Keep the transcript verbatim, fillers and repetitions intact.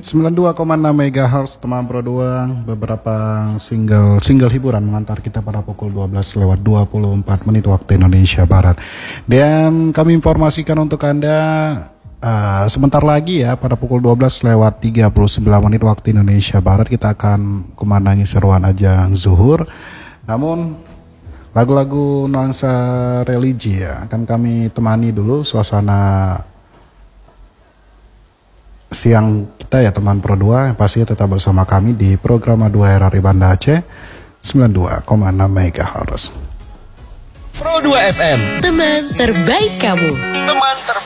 sembilan puluh dua koma enam megahertz teman Pro dua, beberapa single single hiburan mengantar kita pada pukul dua belas lewat dua puluh empat menit waktu Indonesia Barat. Dan kami informasikan untuk Anda uh, sebentar lagi ya, pada pukul dua belas lewat tiga puluh sembilan menit waktu Indonesia Barat kita akan kumandangi seruan ajang zuhur. Namun lagu-lagu nuansa religi ya akan kami temani dulu suasana siang kita ya teman Pro dua, yang pastinya tetap bersama kami di program dua R R I Banda Aceh sembilan puluh dua koma enam megahertz. Pro dua F M, teman terbaik kamu. Teman terbaik